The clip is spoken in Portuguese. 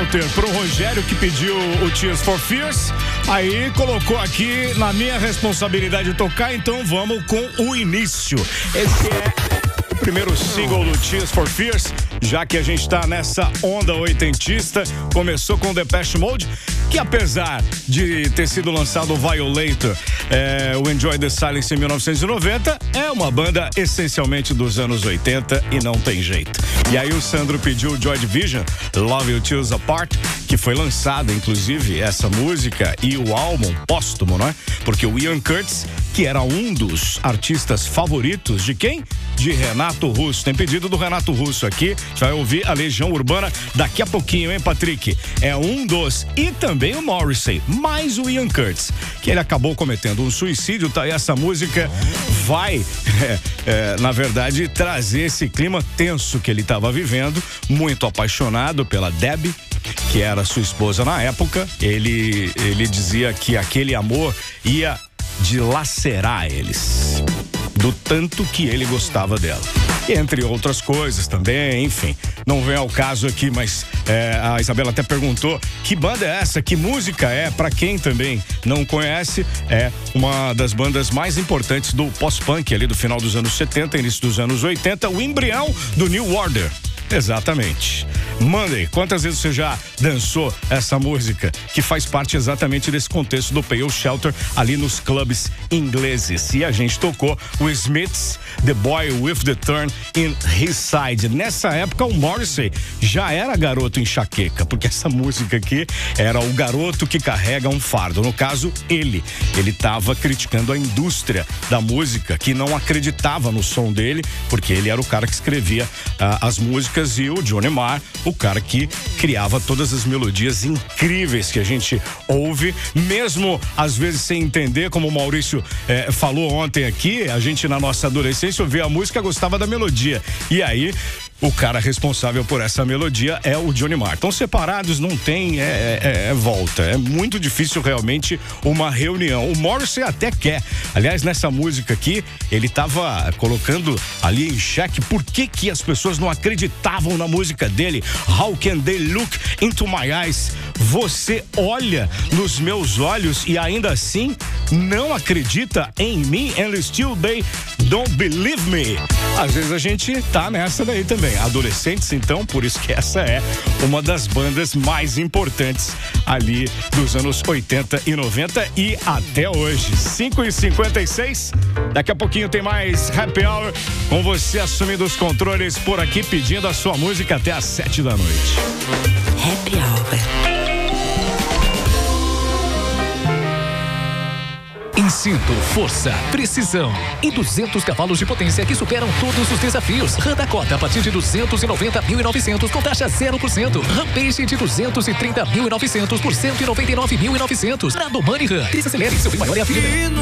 Shelter pro Rogério, que pediu o Tears for Fears. Aí colocou aqui na minha responsabilidade de tocar, então vamos com o início. Esse é o primeiro single do Tears for Fears, já que a gente tá nessa onda oitentista. Começou com Depeche Mode, que apesar de ter sido lançado o Violator, o Enjoy the Silence em 1990, é uma banda essencialmente dos anos 80 e não tem jeito. E aí o Sandro pediu o Joy Division, Love You Tears Apart, que foi lançada, inclusive, essa música e o álbum póstumo, não é? Porque o Ian Curtis, que era um dos artistas favoritos de quem? De Renato Russo. Tem pedido do Renato Russo aqui. Você vai ouvir a Legião Urbana daqui a pouquinho, hein, Patrick? É um dos. E também o Morrissey, mais o Ian Curtis, que ele acabou cometendo um suicídio, tá? E essa música vai, na verdade, trazer esse clima tenso que ele estava vivendo, muito apaixonado pela Debbie, que era sua esposa na época. Ele dizia que aquele amor ia dilacerar eles, do tanto que ele gostava dela. Entre outras coisas também, enfim, não vem ao caso aqui, mas a Isabela até perguntou que banda é essa, que música é. Pra quem também não conhece, é uma das bandas mais importantes do pós-punk ali do final dos anos 70, início dos anos 80, o embrião do New Order. Exatamente. Monday, quantas vezes você já dançou essa música que faz parte exatamente desse contexto do Pale Shelter ali nos clubes ingleses? E a gente tocou o Smiths, The Boy with the Turn in His Side. Nessa época o Morrissey já era garoto enxaqueca, porque essa música aqui era o garoto que carrega um fardo. No caso, ele estava criticando a indústria da música, que não acreditava no som dele, porque ele era o cara que escrevia as músicas, e o Johnny Marr, o cara que criava todas as melodias incríveis que a gente ouve, mesmo às vezes sem entender, como o Maurício falou ontem aqui. A gente na nossa adolescência ouvia a música, gostava da melodia, e aí o cara responsável por essa melodia é o Johnny Marr. Estão separados, não tem volta. É muito difícil realmente uma reunião. O Morrissey até quer. Aliás, nessa música aqui, ele estava colocando ali em xeque por que as pessoas não acreditavam na música dele. How can they look into my eyes? Você olha nos meus olhos e ainda assim não acredita em mim, and still they don't believe me. Às vezes a gente tá nessa daí também. Adolescentes, então, por isso que essa é uma das bandas mais importantes ali dos anos 80 e 90 e até hoje. 5h56, daqui a pouquinho tem mais Happy Hour, com você assumindo os controles por aqui, pedindo a sua música até às 7 da noite. Happy Hour. Instinto, força, precisão e 200 cavalos de potência que superam todos os desafios. Ram Dakota a partir de 290.900 com taxa 0%. Rampage de 230.900 por 199.900. Na Domani Ram. Desacelere, seu bem maior é a vida.